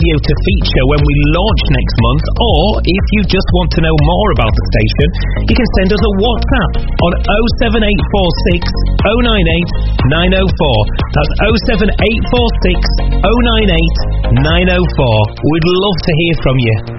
radio to feature when we launch next month, or if you just want to know more about the station, you can send us a WhatsApp on 07846 098 904. That's 07846 098 904. We'd love to hear from you.